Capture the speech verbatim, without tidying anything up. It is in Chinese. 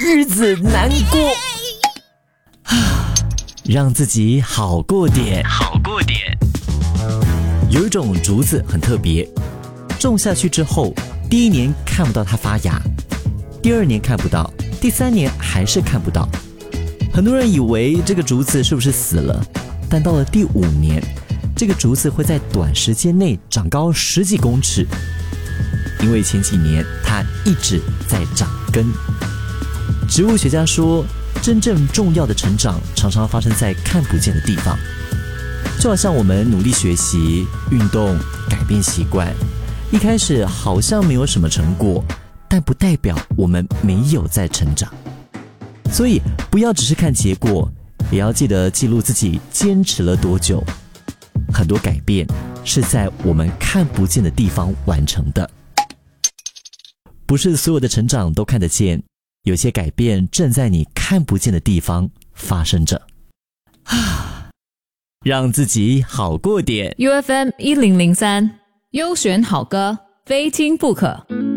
日子难过。让自己好过点，好过点。有一种竹子很特别，种下去之后，第一年看不到它发芽，第二年看不到，第三年还是看不到。很多人以为这个竹子是不是死了，但到了第五年，这个竹子会在短时间内长高十几公尺，因为前几年它一直在长根。植物学家说，真正重要的成长常常发生在看不见的地方，就好像我们努力学习、运动、改变习惯，一开始好像没有什么成果，但不代表我们没有在成长。所以不要只是看结果，也要记得记录自己坚持了多久。很多改变是在我们看不见的地方完成的。不是所有的成长都看得见，有些改变正在你看不见的地方发生着。让自己好过点。 U F M 一零零三，优选好歌，非听不可。